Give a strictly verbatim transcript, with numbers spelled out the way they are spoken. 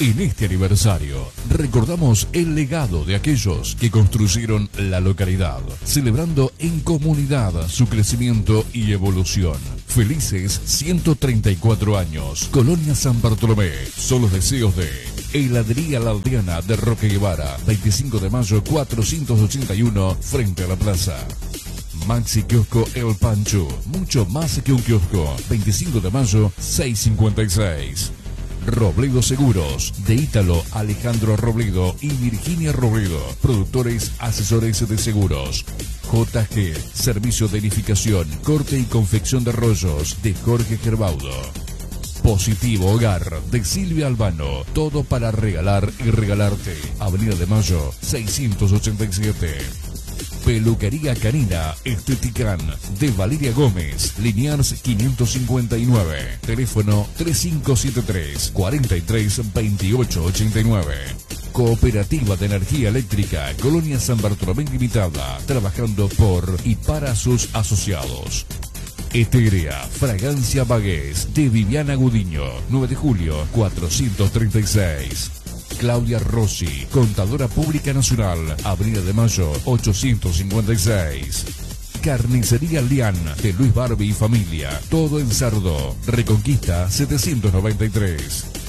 En este aniversario, recordamos el legado de aquellos que construyeron la localidad, celebrando en comunidad su crecimiento y evolución. Felices ciento treinta y cuatro años. Colonia San Bartolomé. Son los deseos de Heladería La Aldeana de Roque Guevara, veinticinco de mayo cuatrocientos ochenta y uno, frente a la plaza. Maxi Kiosco El Pancho, mucho más que un kiosco, veinticinco de mayo seiscientos cincuenta y seis. Robledo Seguros, de Ítalo Alejandro Robledo y Virginia Robledo, productores asesores de seguros. J G, servicio de edificación, corte y confección de rollos, de Jorge Gerbaudo. Positivo Hogar, de Silvia Albano, todo para regalar y regalarte. Avenida de Mayo seiscientos ochenta y siete. Peluquería Canina Estetican, de Valeria Gómez, Liniers quinientos cincuenta y nueve, teléfono tres cinco siete tres, cuatro tres, dos ocho ocho nueve. Cooperativa de Energía Eléctrica, Colonia San Bartolomé Limitada, trabajando por y para sus asociados. Eterea, Fragancia Bagués, de Viviana Gudiño, nueve de julio cuatrocientos treinta y seis. Claudia Rossi, Contadora Pública Nacional, Avenida de Mayo ochocientos cincuenta y seis. Carnicería Lian, de Luis Barbie y familia, todo en Sardo, Reconquista setecientos noventa y tres.